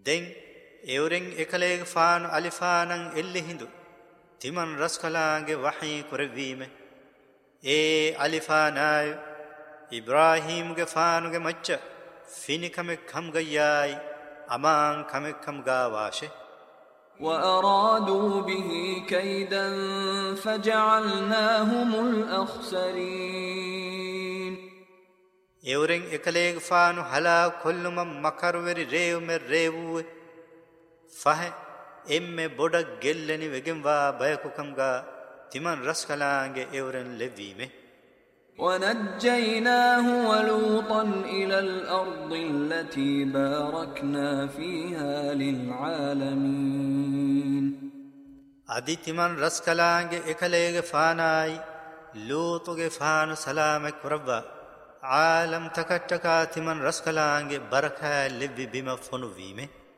දෙන් එවරෙන් එකලේග ෆානු අලිෆානන් එල්ලි හිඳු තිමන් රස්කලාගේ වහී කුරවීම ඒ අලිෆානාය ඉබ්‍රාහීම්ගේ ෆානුගේ මච්ච ෆිනිකමෙක් කම්ගයයි අමාන් කමෙක් කම්ගා වාෂේ وأرادوا به كيدا فجعلناهم الأخسرين එවරෙන් එකලේග ෆානු හලා කොල්ලුම මකරවරි රේවුමෙ රේවුවේ ෆහ එම්මෙ බොඩක් ගෙල්ලනි වෙගෙන්වා බයකුකම්ගා තිමන් රස්කලාගේ එවරෙන් ලෙවීමේ ونجيناه ولوطا إلى الأرض التي باركنا فيها للعالمين අදි තිමන් රස්කලාගේ එකලේගේ ෆානායි ලූතුගේ ෆානු සලාමෙ කුරබ්වා ආලම් තකට්ටකා තිමන් රස්කලාගේ බරකා ලෙව්වි බිම ෆොනුවීමේ